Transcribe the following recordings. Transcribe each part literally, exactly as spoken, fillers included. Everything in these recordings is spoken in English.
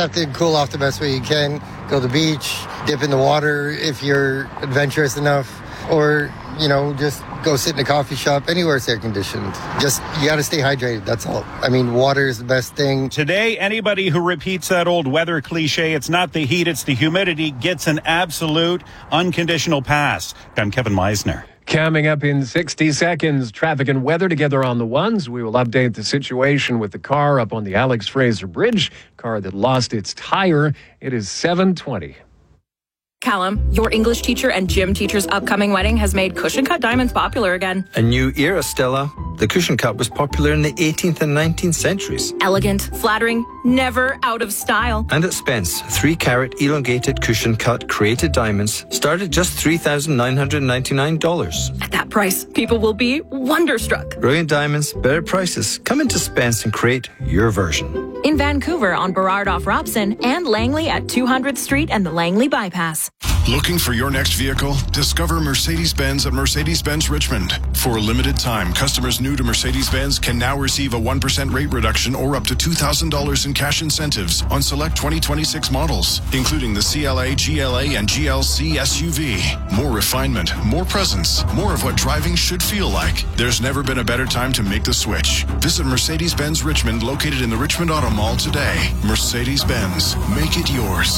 have to cool off the best way you can. Go to the beach, dip in the water if you're adventurous enough, or, you know, just go sit in a coffee shop, anywhere it's air conditioned. Just, you got to stay hydrated, that's all. I mean, water is the best thing. Today, anybody who repeats that old weather cliche, it's not the heat, it's the humidity, gets an absolute unconditional pass. I'm Kevin Meisner. Coming up in sixty seconds, traffic and weather together on the ones. We will update the situation with the car up on the Alex Fraser Bridge, car that lost its tire. It is seven twenty. Callum, your English teacher and gym teacher's upcoming wedding has made cushion cut diamonds popular again. A new era, Stella. The cushion cut was popular in the eighteenth and nineteenth centuries. Elegant, flattering, never out of style. And at Spence, three carat elongated cushion cut created diamonds start at just three thousand nine hundred ninety-nine dollars. At that price, people will be wonderstruck. Brilliant diamonds, better prices. Come into Spence and create your version. In Vancouver on Burrard off Robson and Langley at two hundredth Street and the Langley Bypass. Looking for your next vehicle? Discover Mercedes-Benz at Mercedes-Benz Richmond. For a limited time, customers new to Mercedes-Benz can now receive a one percent rate reduction or up to two thousand dollars in cash incentives on select twenty twenty-six models, including the C L A, G L A, and G L C S U V. More refinement, more presence, more of what driving should feel like. There's never been a better time to make the switch. Visit Mercedes-Benz Richmond, located in the Richmond Auto Mall today. Mercedes-Benz. Make it yours.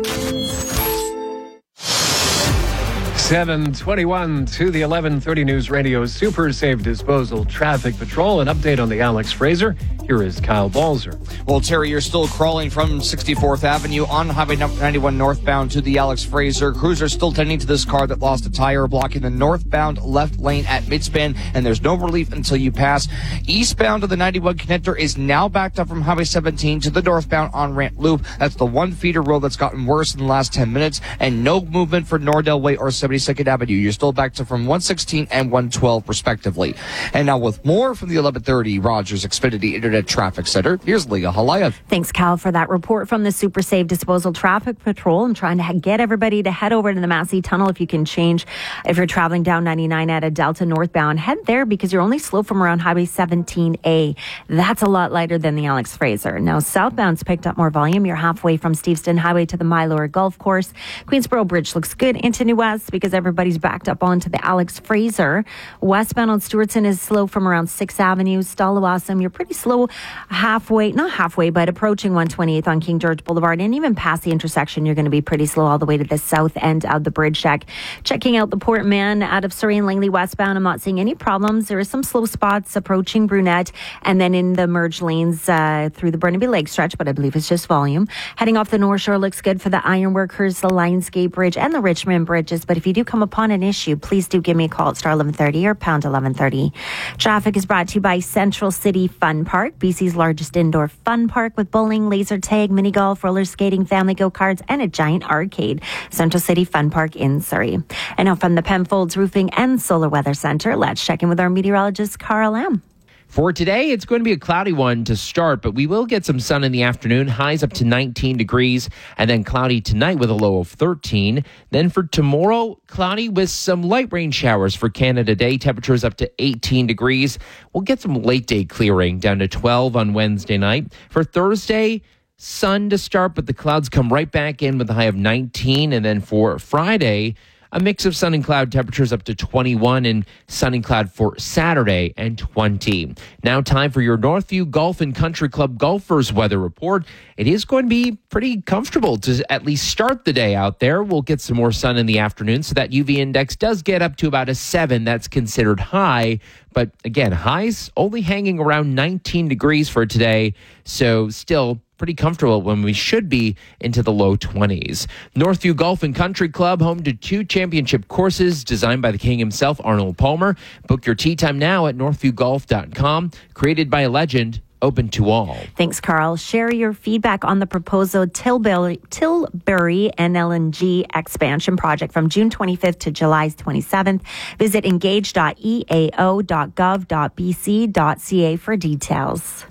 seven twenty-one to the eleven thirty News Radio Super Safe Disposal Traffic Patrol. An update on the Alex Fraser. Here is Kyle Balzer. Well, Terry, you're still crawling from sixty-fourth Avenue on Highway ninety-one northbound to the Alex Fraser. Crews are still tending to this car that lost a tire, blocking the northbound left lane at midspan, and there's no relief until you pass. Eastbound to the ninety-one connector is now backed up from Highway seventeen to the northbound on-ramp loop. That's the one feeder road that's gotten worse in the last ten minutes, and no movement for Nordell Way or seventy-second Avenue. You're still backed up from one sixteen and one twelve, respectively. And now with more from the eleven thirty Rogers Xfinity Internet Traffic Center, here's Leah Halayev. Thanks, Cal, for that report from the Super Safe Disposal Traffic Patrol. I'm trying to get everybody to head over to the Massey Tunnel if you can change. If you're traveling down ninety-nine at a Delta northbound, head there because you're only slow from around Highway seventeen A. That's a lot lighter than the Alex Fraser. Now, southbound's picked up more volume. You're halfway from Steveston Highway to the Mylor Golf Course. Queensboro Bridge looks good into New West because everybody's backed up onto the Alex Fraser. Westbound on Stewartson is slow from around sixth Avenue. Stallawasam, you're pretty slow halfway, not halfway, but approaching one twenty-eighth on King George Boulevard. And even past the intersection, you're going to be pretty slow all the way to the south end of the bridge deck. Checking out the Port Mann out of Surrey and Langley westbound, I'm not seeing any problems. There are some slow spots approaching Brunette and then in the merge lanes uh, through the Burnaby Lake stretch, but I believe it's just volume. Heading off the North Shore looks good for the Ironworkers, the Lionsgate Bridge, and the Richmond bridges. But if you do come upon an issue, please do give me a call at star eleven thirty or pound eleven thirty. Traffic is brought to you by Central City Fun Park, B C's largest indoor fun park with bowling, laser tag, mini golf, roller skating, family go-karts, and a giant arcade. Central City Fun Park in Surrey. And now from the Penfolds Roofing and Solar Weather Center, let's check in with our meteorologist, Carl M. For today, it's going to be a cloudy one to start, but we will get some sun in the afternoon, highs up to nineteen degrees, and then cloudy tonight with a low of thirteen. Then for tomorrow, cloudy with some light rain showers for Canada Day, temperatures up to eighteen degrees. We'll get some late day clearing down to twelve on Wednesday night. For Thursday, sun to start, but the clouds come right back in with a high of nineteen. And then for Friday, a mix of sun and cloud, temperatures up to twenty-one, and sun and cloud for Saturday and twenty. Now time for your Northview Golf and Country Club golfers weather report. It is going to be pretty comfortable to at least start the day out there. We'll get some more sun in the afternoon, so that U V index does get up to about a seven. That's considered high. But again, highs only hanging around nineteen degrees for today. So still pretty comfortable when we should be into the low twenties. Northview Golf and Country Club, home to two championship courses designed by the king himself, Arnold Palmer. Book your tee time now at northview golf dot com. Created by a legend, open to all. Thanks, Carl. Share your feedback on the proposed Tilbury, Tilbury N L N G expansion project from June twenty-fifth to July twenty-seventh. Visit engage dot e a o dot gov dot b c dot c a for details.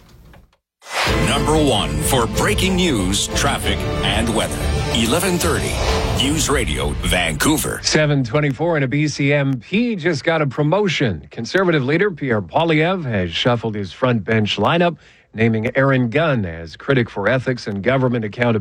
Number one for breaking news, traffic, and weather. eleven thirty News Radio, Vancouver. seven twenty-four and a B C M P just got a promotion. Conservative leader Pierre Poilievre has shuffled his front bench lineup, naming Aaron Gunn as critic for ethics and government accountability.